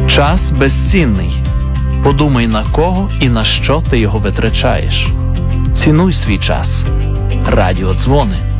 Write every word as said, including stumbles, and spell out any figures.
Час безцінний. Подумай, на кого і на що ти його витрачаєш. Цінуй свій час. Радіодзвони.